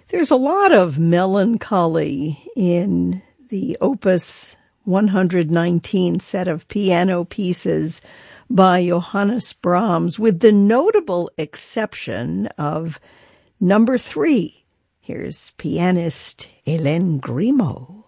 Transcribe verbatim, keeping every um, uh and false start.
There's a lot of melancholy in the Opus one hundred nineteen set of piano pieces by Johannes Brahms, with the notable exception of number three. Here's pianist Hélène Grimaud.